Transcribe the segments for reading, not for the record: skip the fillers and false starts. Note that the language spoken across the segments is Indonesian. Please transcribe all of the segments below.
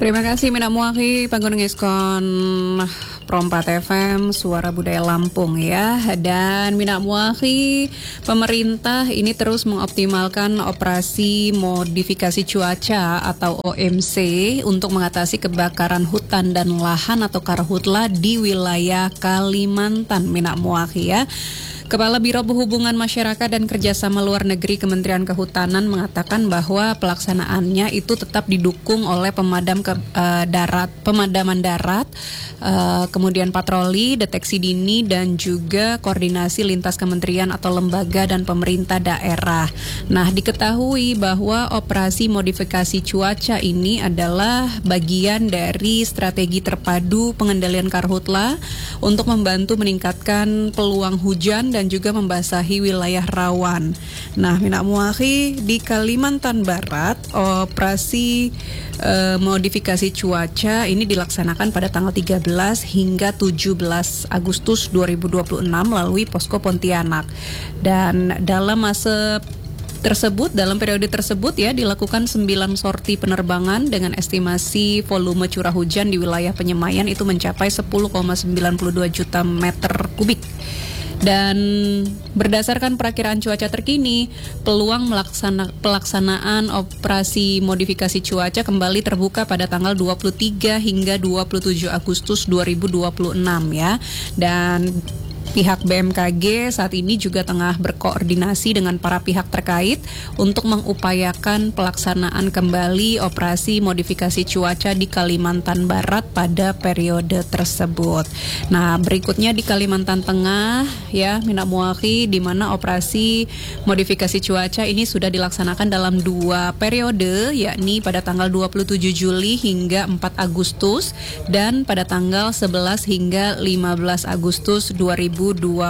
Terima kasih Mina Muaki, Panggung Ngeskon Prompat FM, Suara Budaya Lampung ya. Dan Mina Muaki, pemerintah ini terus mengoptimalkan operasi modifikasi cuaca atau OMC untuk mengatasi kebakaran hutan dan lahan atau karhutla di wilayah Kalimantan, Mina Muaki ya. Kepala Biro Perhubungan Masyarakat dan Kerjasama Luar Negeri Kementerian Kehutanan mengatakan bahwa pelaksanaannya itu tetap didukung oleh pemadaman darat, kemudian patroli, deteksi dini, dan juga koordinasi lintas kementerian atau lembaga dan pemerintah daerah. Nah, diketahui bahwa operasi modifikasi cuaca ini adalah bagian dari strategi terpadu pengendalian karhutla untuk membantu meningkatkan peluang hujan dan juga membasahi wilayah rawan. Nah, Mina Muaki, di Kalimantan Barat, operasi modifikasi cuaca ini dilaksanakan pada tanggal 13 hingga 17 Agustus 2026 melalui Posko Pontianak. Dan dalam periode tersebut ya dilakukan 9 sorti penerbangan dengan estimasi volume curah hujan di wilayah penyemayan itu mencapai 10,92 juta meter kubik. Dan berdasarkan perakiraan cuaca terkini, peluang pelaksanaan operasi modifikasi cuaca kembali terbuka pada tanggal 23 hingga 27 Agustus 2026 ya. Dan pihak BMKG saat ini juga tengah berkoordinasi dengan para pihak terkait untuk mengupayakan pelaksanaan kembali operasi modifikasi cuaca di Kalimantan Barat pada periode tersebut. Nah, berikutnya di Kalimantan Tengah ya, Mina Muaki, di mana operasi modifikasi cuaca ini sudah dilaksanakan dalam 2 periode, yakni pada tanggal 27 Juli hingga 4 Agustus dan pada tanggal 11 hingga 15 Agustus 2026.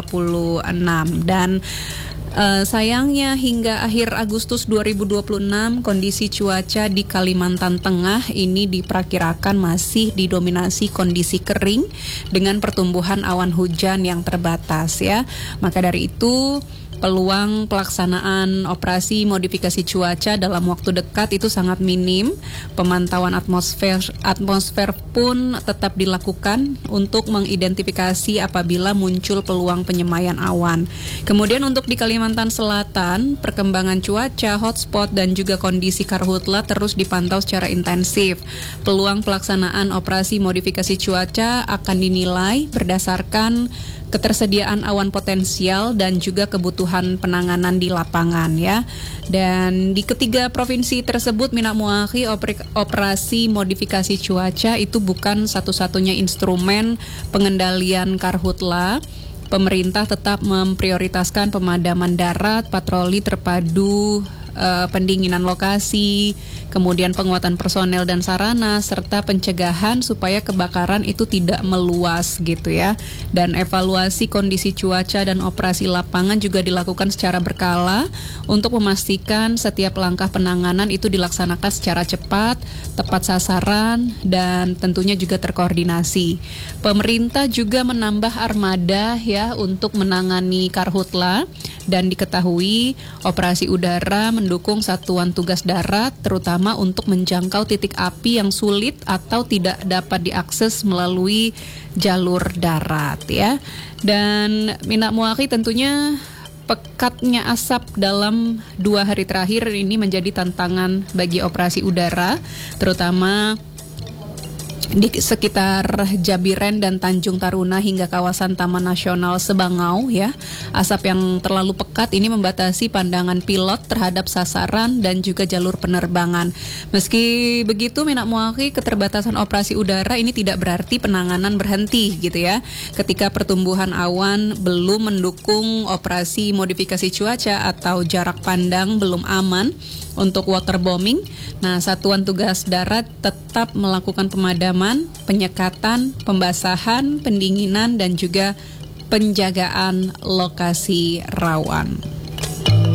Dan sayangnya hingga akhir Agustus 2026 kondisi cuaca di Kalimantan Tengah ini diperkirakan masih didominasi kondisi kering dengan pertumbuhan awan hujan yang terbatas ya. Maka dari itu peluang pelaksanaan operasi modifikasi cuaca dalam waktu dekat itu sangat minim. Pemantauan atmosfer pun tetap dilakukan untuk mengidentifikasi apabila muncul peluang penyemayan awan. Kemudian untuk di Kalimantan Selatan, perkembangan cuaca, hotspot dan juga kondisi karhutla terus dipantau secara intensif. Peluang pelaksanaan operasi modifikasi cuaca akan dinilai berdasarkan ketersediaan awan potensial dan juga kebutuhan penanganan di lapangan ya. Dan di ketiga provinsi tersebut, Mina Muaki, operasi modifikasi cuaca itu bukan satu-satunya instrumen pengendalian karhutla. Pemerintah tetap memprioritaskan pemadaman darat, patroli terpadu, pendinginan lokasi, kemudian penguatan personel dan sarana, serta pencegahan supaya kebakaran itu tidak meluas gitu ya. Dan evaluasi kondisi cuaca dan operasi lapangan juga dilakukan secara berkala untuk memastikan setiap langkah penanganan itu dilaksanakan secara cepat, tepat sasaran, dan tentunya juga terkoordinasi. Pemerintah juga menambah armada ya untuk menangani karhutla, dan diketahui operasi udara mendukung satuan tugas darat terutama untuk menjangkau titik api yang sulit atau tidak dapat diakses melalui jalur darat ya. Dan Mina Muaki, tentunya pekatnya asap dalam 2 hari terakhir ini menjadi tantangan bagi operasi udara, terutama di sekitar Jabiren dan Tanjung Taruna hingga kawasan Taman Nasional Sebangau ya. Asap yang terlalu pekat ini membatasi pandangan pilot terhadap sasaran dan juga jalur penerbangan. Meski begitu, Mina Muaki, keterbatasan operasi udara ini tidak berarti penanganan berhenti gitu ya. Ketika pertumbuhan awan belum mendukung operasi modifikasi cuaca atau jarak pandang belum aman untuk waterbombing, nah satuan tugas darat tetap melakukan pemadaman, penyekatan, pembasahan, pendinginan dan juga penjagaan lokasi rawan.